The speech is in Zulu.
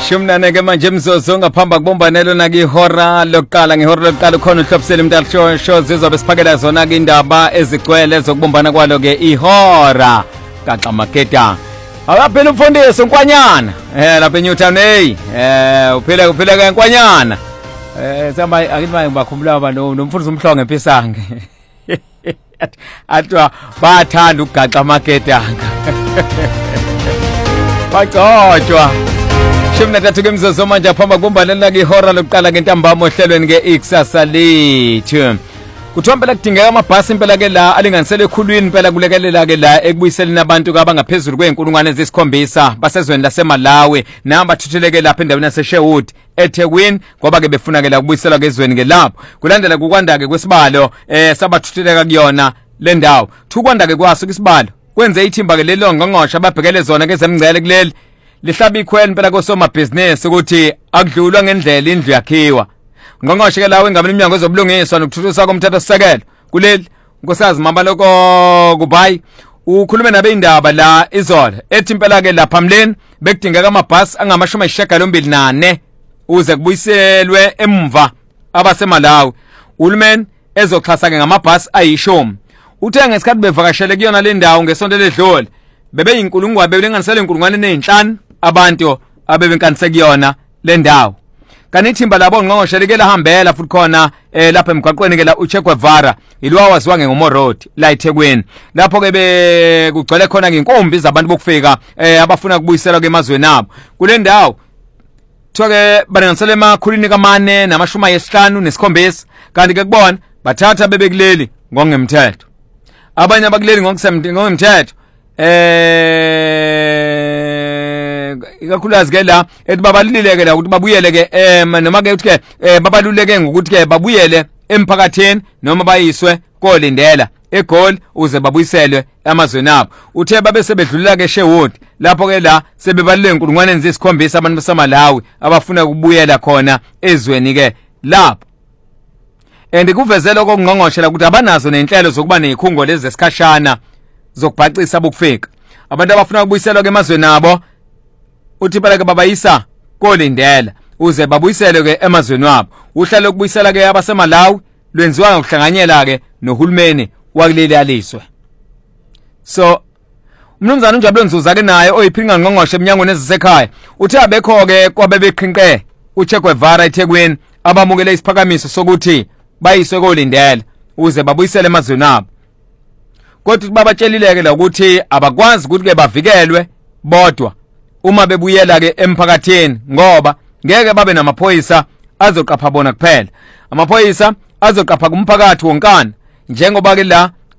Shumnane ke manje mzozo ngaphamba kubombanelo nakihora lokuqala ngehora lokuqala khona uhlobisele umntana show zizobe siphakela zona ke indaba ezigcwele zokubumbana kwalo ke ihora gaxa maketa awaphela umfundisi uNkwanyana lapha eNewtown uphela ke Nkwanyana samba akithi manje ngibakhumbula abantu nomfundisi umhlonge ePisange atwa bathanda ukugaxa maketanga bacotshwa Shimna tathuke mzozo manje phamba kubombanela ke ihora lokuqala ngentambama ohlelweni ke ikusasa lethu kuthiwa phela kudingeka amabhasi impela ke la alinganisele ekhulwini phela kulekelela ke la ekubuyiseleni abantu abangaphezulu kwenkulungwane ezisikhombisa basezweni laseMalawi nabathutheleke lapha endaweni yaseSherwood eThekwini ngoba ke befuna ke la kubuyiselwa kezweni ke lapho kulandela kukwanda ke kwesibalo sabathutheleka kuyona le ndawo thukwanda ke kwaso isibalo kwenze ithimba ke lelo ngongqosha babhekele zona ke zemngcele kuleli lihlaba ikhweni phela kosomabhizinisi ukuthi akudlulwa ngendlela indlu yakhiwa ngongqoshe ke lawo ingaba iminyango ezobulungiswa nokuthuthukiswa komthetho sisekelo kuleli nkosazi mama lokho kubayi ukhulume nabe indaba la izola ethi impela ke lapha mleni bekudingeka amabhasi angama-28 uze kubuyiselwe emva abaseMalawi uhulumeni ezoxhasa ke ngamabhasi ayishumi uthe ngesikhathi bevakashele kuyona le ndawo ngesonto ledlule bebeyinkulungwane bebelinganisele inkulungwane 5 abantu abebenkanise kuyona le ndawo kanti ithimba labo ngqongqoshe ke lahambela futhi khona lapha emgwaqweni ke la uChe Guevara ilwa waziwa ngeMomo Road la eThekwini lapho ke bekugcwele khona ngenkombi zabantu bokufika abafuna kubuyiselwa ke emazweni abo kule ndawo kuthiwa ke balinganisele emakhulwini ka4 nama-57 kanti ke kubona bathatha bebekuleli ngokungemthetho abanye abakuleli ngokungemthetho ikakhulukazi ke la ethi babaluleke la ukuthi babuyele ke noma ke ukuthi ke babaluleke ngokuthi ke babuyele emphakathini noma bayiswe kolindela eGoli uze babuyiselwe emazweni abo uthe babe sebedlulula ke Sherwood lapho ke la sebebalule inkulungwane ezisikhombisa abantu baseMalawi abafuna ukubuyela khona ezweni ke lapho kuvezela kokungqongqoshela ukuthi abanazo nenhlelo zokuba nezikhungo lezi zesikhashana zokubhacisa bokufika abantu abafuna ukubuyiselwa ke emazweni abo uthi phela ke babayisa kolindela uze babuyiselwe ke emazweni wabo uhlelo lokubuyisela ke abaseMalawi lwenziwa ngokuhlanganyela ke nohulumeni wakuleli aliswe so umnumzana uNjabulo Nzuza ke naye oyiphinga ngqongqoshe eminyangweni ezisekhaya uthi abekho ke kwabebekhinqe uChe Guevara eThekwini abamukele isiphakamiso sokuthi bayiswe kolindela uze babuyisele emazweni abo kodwa babatshelileke la ukuthi abakwazi ukuthi ke bavikelwe bodwa uma bebuyela ke emphakathini ngoba ngeke babe namaphoyisa azoqapha bona kuphela amaphoyisa azoqapha kumphakathi wonkana njengoba ke la